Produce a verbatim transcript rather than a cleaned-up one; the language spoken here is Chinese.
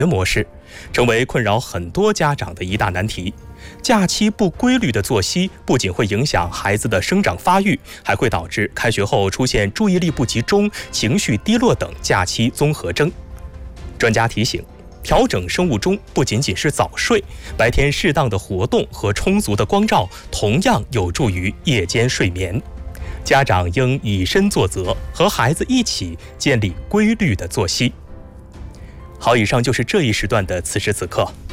模式，成为困扰很多家长的一大难题。假期不规律的作息不仅会影响孩子的生长发育，还会导致开学后出现注意力不集中、情绪低落等假期综合征。专家提醒，调整生物钟不仅仅是早睡，白天适当的活动和充足的光照同样有助于夜间睡眠。家长应以身作则，和孩子一起建立规律的作息。好，以上就是这一时段的此时此刻。